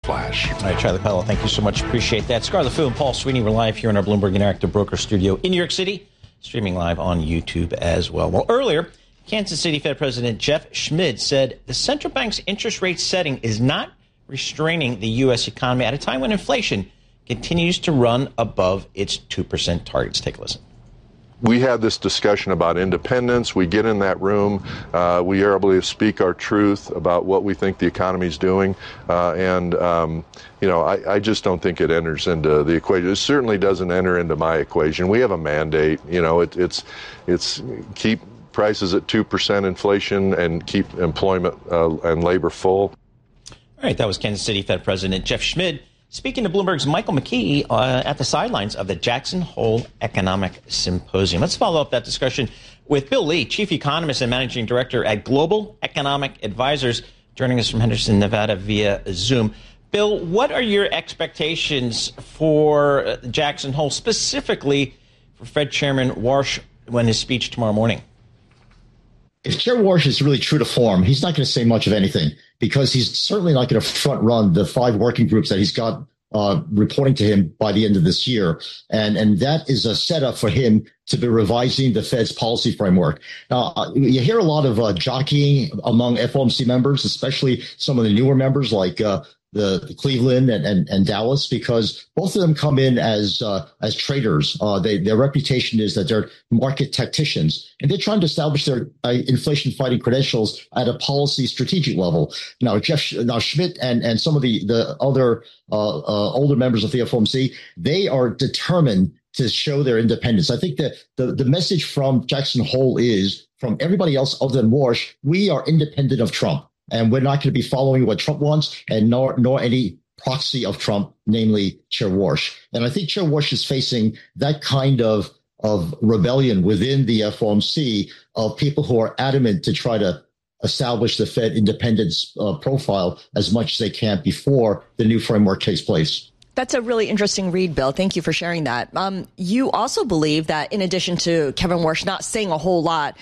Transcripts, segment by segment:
Flash. All right, Charlie Powell, thank you so much. Appreciate that. Scarlett Fu and Paul Sweeney, we're live here in our Bloomberg Interactive Broker studio in New York City, streaming live on YouTube as well. Well, earlier, Kansas City Fed President Jeff Schmid said the central bank's interest rate setting is not restraining the U.S. economy at a time when inflation continues to run above its 2% targets. Take a listen. We had this discussion about independence. We get in that room. We are able to speak our truth about what we think the economy is doing. I just don't think it enters into the equation. It certainly doesn't enter into my equation. We have a mandate. It's keep prices at 2% inflation and keep employment and labor full. All right, that was Kansas City Fed President Jeff Schmid speaking to Bloomberg's Michael McKee at the sidelines of the Jackson Hole Economic Symposium. Let's follow up that discussion with Bill Lee, Chief Economist and Managing Director at Global Economic Advisors, joining us from Henderson, Nevada via Zoom. Bill, what are your expectations for Jackson Hole, specifically for Fed Chairman Warsh when his speech tomorrow morning? If Chair Warsh is really true to form, he's not going to say much of anything because he's certainly not going to front run the 5 working groups that he's got reporting to him by the end of this year. And that is a setup for him to be revising the Fed's policy framework. Now, you hear a lot of jockeying among FOMC members, especially some of the newer members like the Cleveland and Dallas, because both of them come in as traders. Their reputation is that they're market tacticians, and they're trying to establish their inflation fighting credentials at a policy strategic level. Now, Schmidt and some of the other older members of the FOMC, they are determined to show their independence. I think that the message from Jackson Hole is, from everybody else other than Warsh, we are independent of Trump. And we're not going to be following what Trump wants, and nor any proxy of Trump, namely Chair Warsh. And I think Chair Warsh is facing that kind of rebellion within the FOMC of people who are adamant to try to establish the Fed independence profile as much as they can before the new framework takes place. That's a really interesting read, Bill. Thank you for sharing that. You also believe that in addition to Kevin Warsh not saying a whole lot,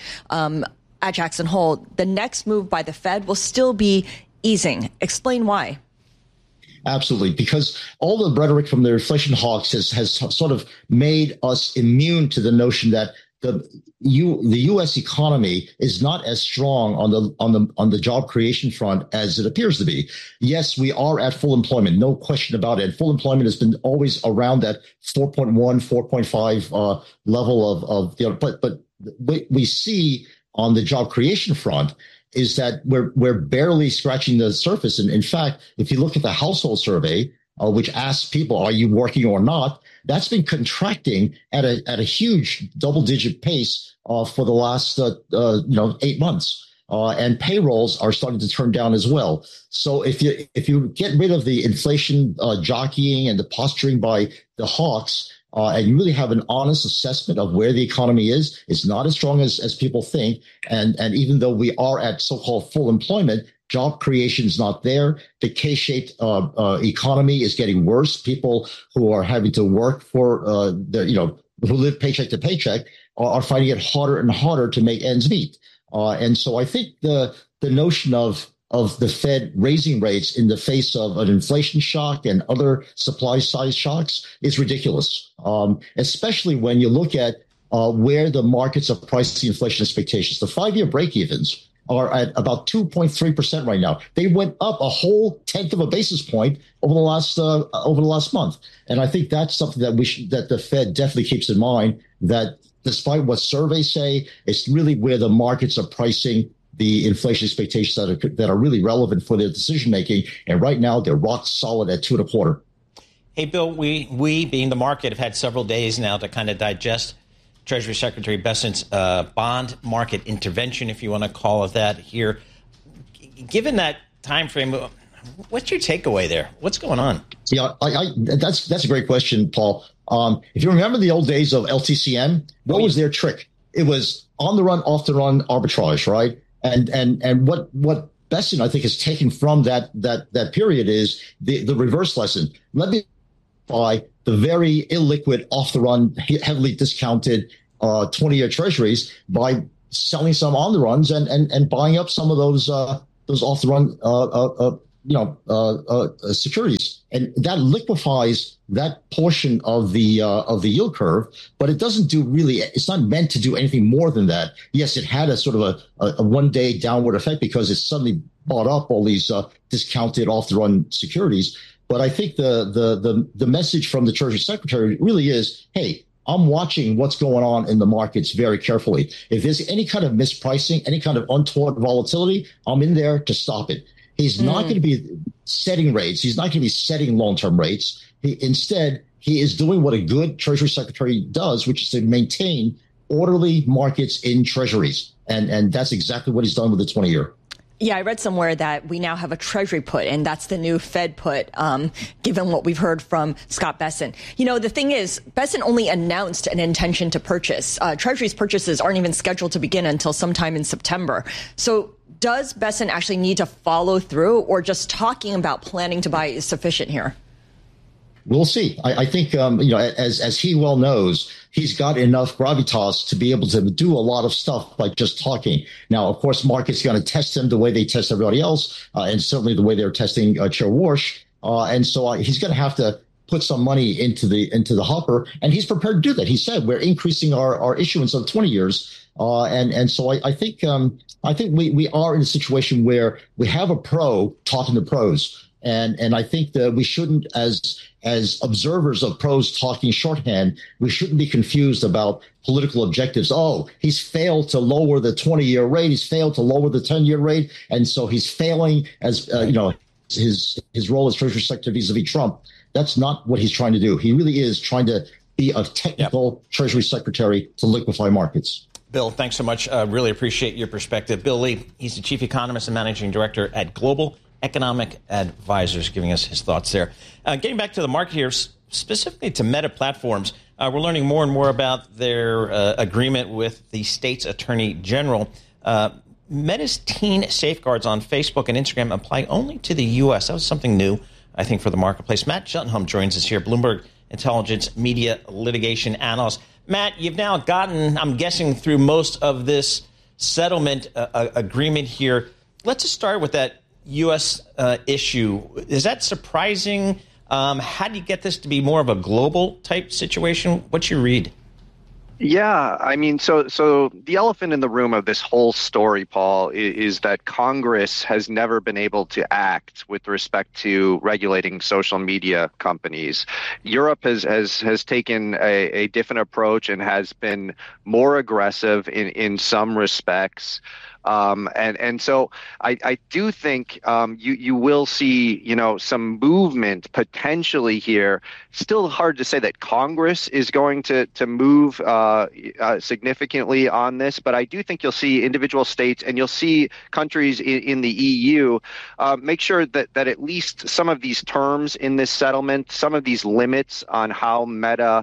at Jackson Hole, the next move by the Fed will still be easing. Explain why. Absolutely, because all the rhetoric from the inflation hawks has sort of made us immune to the notion that the U.S. economy is not as strong on the job creation front as it appears to be. Yes, we are at full employment, no question about it. Full employment has been always around that 4.1, 4.5 level but we see on the job creation front is that we're barely scratching the surface. And in fact, if you look at the household survey, which asks people, are you working or not? That's been contracting at a huge double-digit pace for the last 8 months. And payrolls are starting to turn down as well. So if you get rid of the inflation jockeying and the posturing by the hawks, and you really have an honest assessment of where the economy is, it's not as strong as people think. And even though we are at so-called full employment, job creation is not there. The K-shaped economy is getting worse. People who are having to work for who live paycheck to paycheck are finding it harder and harder to make ends meet. And so I think the notion of the Fed raising rates in the face of an inflation shock and other supply side shocks is ridiculous, especially when you look at where the markets are pricing inflation expectations. The 5-year break-evens are at about 2.3% right now. They went up a whole tenth of a basis point over the last month. And I think that's something that the Fed definitely keeps in mind, that despite what surveys say, it's really where the markets are pricing the inflation expectations that are really relevant for their decision making. And right now, they're rock solid at 2.25. Hey, Bill, we being the market have had several days now to kind of digest Treasury Secretary Bessent's bond market intervention, if you want to call it that here. Given that time frame, what's your takeaway there? What's going on? Yeah, that's a great question, Paul. If you remember the old days of LTCM, what was their trick? It was on the run, off the run arbitrage, right? And what Bessent, I think, has taken from that period is the reverse lesson. Let me buy the very illiquid, off the run, heavily discounted 20-year treasuries by selling some on the runs and buying up some of those off the run securities, and that liquefies that portion of the yield curve. But it doesn't do really. It's not meant to do anything more than that. Yes, it had a sort of a 1 day downward effect because it suddenly bought up all these discounted off the run securities. But I think the message from the Treasury Secretary really is, hey, I'm watching what's going on in the markets very carefully. If there's any kind of mispricing, any kind of untoward volatility, I'm in there to stop it. He's not going to be setting rates. He's not going to be setting long-term rates. Instead, he is doing what a good Treasury Secretary does, which is to maintain orderly markets in treasuries. And that's exactly what he's done with the 20-year. Yeah, I read somewhere that we now have a Treasury put, and that's the new Fed put, given what we've heard from Scott Bessent. The thing is, Bessent only announced an intention to purchase. Treasury's purchases aren't even scheduled to begin until sometime in September. So does Bessent actually need to follow through, or just talking about planning to buy is sufficient here? We'll see. I think, as he well knows, he's got enough gravitas to be able to do a lot of stuff by just talking. Now, of course, markets are going to test him the way they test everybody else, and certainly the way they're testing Chair Warsh. And so he's going to have to put some money into the hopper, and he's prepared to do that. He said we're increasing our issuance of 20 years, and so I think we are in a situation where we have a pro talking to pros. And I think that we shouldn't, as observers of pros talking shorthand, we shouldn't be confused about political objectives. Oh, he's failed to lower the 20-year rate. He's failed to lower the 10-year rate. And so he's failing as, his role as Treasury Secretary vis-a-vis Trump. That's not what he's trying to do. He really is trying to be a technical Treasury Secretary to liquefy markets. Bill, thanks so much. Really appreciate your perspective. Bill Lee, he's the chief economist and managing director at Global Economic Advisors, giving us his thoughts there. Getting back to the market here, specifically to Meta Platforms, we're learning more and more about their agreement with the state's attorney general. Meta's teen safeguards on Facebook and Instagram apply only to the U.S. That was something new, I think, for the marketplace. Matt Cheltenham joins us here, Bloomberg Intelligence media litigation analyst. Matt, you've now gotten, I'm guessing, through most of this settlement agreement here. Let's just start with that U.S. issue. Is that surprising? How do you get this to be more of a global type situation? What's your read? Yeah, I mean, so the elephant in the room of this whole story, Paul, is that Congress has never been able to act with respect to regulating social media companies. Europe has taken a different approach and has been more aggressive in some respects. And so I do think you will see, some movement potentially here. Still hard to say that Congress is going to move significantly on this, but I do think you'll see individual states and you'll see countries in the EU make sure that at least some of these terms in this settlement, some of these limits on how Meta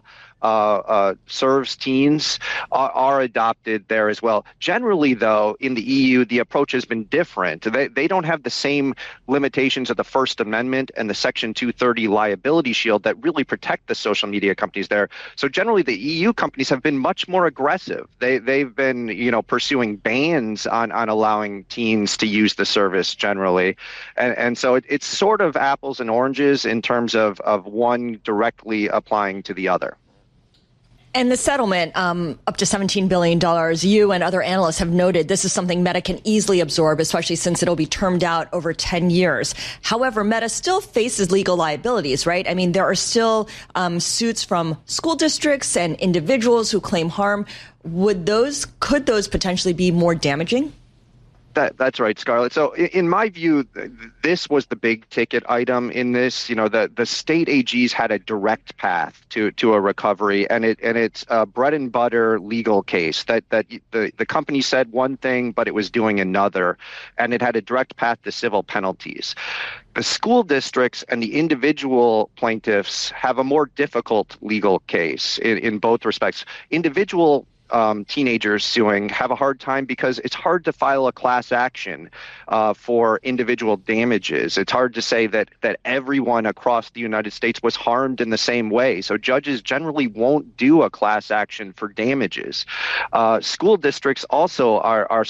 serves teens are adopted there as well. Generally, though, in the EU, the approach has been different. They don't have the same limitations of the First Amendment and the Section 230 liability shield that really protect the social media companies there. So generally, the EU companies have been much more aggressive. They've been, pursuing bans on allowing teens to use the service generally. And so it's sort of apples and oranges in terms of one directly applying to the other. And the settlement, up to $17 billion, you and other analysts have noted this is something Meta can easily absorb, especially since it'll be termed out over 10 years. However, Meta still faces legal liabilities, right? I mean, there are still suits from school districts and individuals who claim harm. Could those potentially be more damaging? That's right, Scarlett. So in my view, this was the big ticket item in this. The state AGs had a direct path to a recovery, and it's a bread and butter legal case that the company said one thing, but it was doing another, and it had a direct path to civil penalties. The school districts and the individual plaintiffs have a more difficult legal case in both respects. Individual teenagers suing have a hard time because it's hard to file a class action for individual damages. It's hard to say that everyone across the United States was harmed in the same way. So judges generally won't do a class action for damages. School districts also are sort of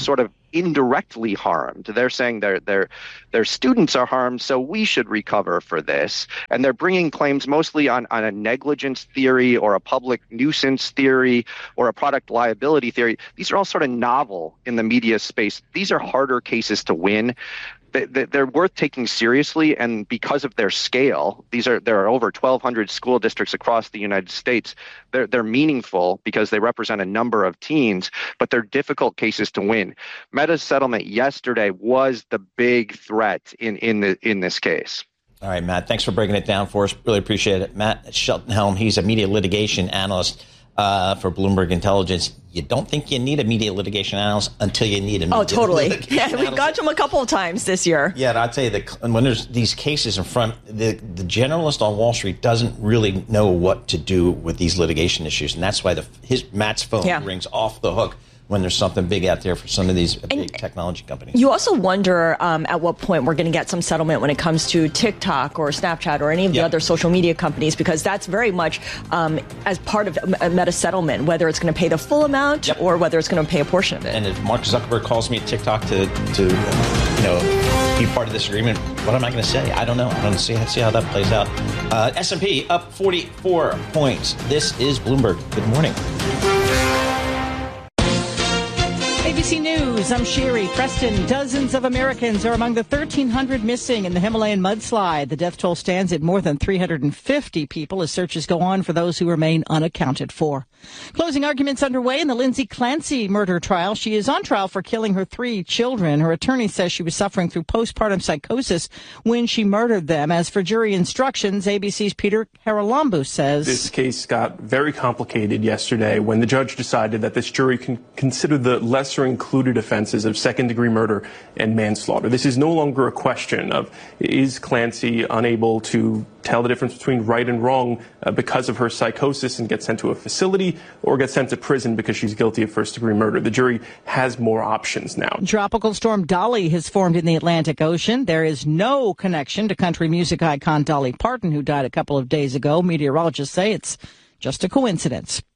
indirectly harmed. They're saying their students are harmed, so we should recover for this. And they're bringing claims mostly on a negligence theory or a public nuisance theory or a product liability theory. These are all sort of novel in the media space. These are harder cases to win. They're worth taking seriously, and because of their scale, there are over 1,200 school districts across the United States. They're meaningful because they represent a number of teens, but they're difficult cases to win. Meta's settlement yesterday was the big threat in this case. All right, Matt, thanks for breaking it down for us. Really appreciate it. Matt Sheltonhelm, he's a media litigation analyst for Bloomberg Intelligence. You don't think you need a media litigation analyst until you need a media litigation Yeah, we've got him a couple of times this year. Yeah, and I'll tell you, when there's these cases in front, the generalist on Wall Street doesn't really know what to do with these litigation issues, and that's why Matt's phone rings off the hook when there's something big out there for some of these big technology companies. You also wonder at what point we're going to get some settlement when it comes to TikTok or Snapchat or any of the other social media companies, because that's very much as part of a Meta settlement, whether it's going to pay the full amount or whether it's going to pay a portion of it. And if Mark Zuckerberg calls me at TikTok to be part of this agreement, what am I going to say? I don't know. I don't see how that plays out. S&P up 44 points. This is Bloomberg. Good morning. ABC News, I'm Sherry. Preston, dozens of Americans are among the 1,300 missing in the Himalayan mudslide. The death toll stands at more than 350 people as searches go on for those who remain unaccounted for. Closing arguments underway in the Lindsay Clancy murder trial. She is on trial for killing her 3 children. Her attorney says she was suffering through postpartum psychosis when she murdered them. As for jury instructions, ABC's Peter Haralambou says this case got very complicated yesterday when the judge decided that this jury can consider the lesser included offenses of second-degree murder and manslaughter. This is no longer a question of is Clancy unable to tell the difference between right and wrong because of her psychosis and get sent to a facility, or get sent to prison because she's guilty of first-degree murder. The jury has more options now. Tropical storm Dolly has formed in the Atlantic Ocean. There is no connection to country music icon Dolly Parton, who died a couple of days ago. Meteorologists say it's just a coincidence.